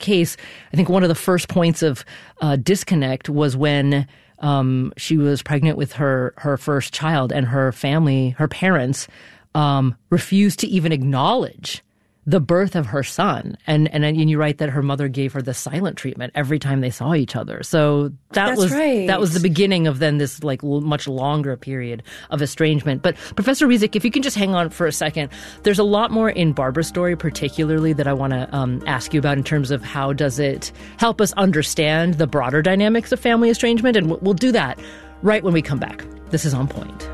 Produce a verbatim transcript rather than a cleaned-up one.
case, I think one of the first points of uh, disconnect was when um, she was pregnant with her, her first child, and her family, her parents, um, refused to even acknowledge the birth of her son. And, and and you write that her mother gave her the silent treatment every time they saw each other. So that That's was right. that was the beginning of then this like l- much longer period of estrangement. But Professor Rezac, if you can just hang on for a second, there's a lot more in Barbara's story particularly that I want to um, ask you about in terms of how does it help us understand the broader dynamics of family estrangement. And we'll, we'll do that right when we come back. This is On Point.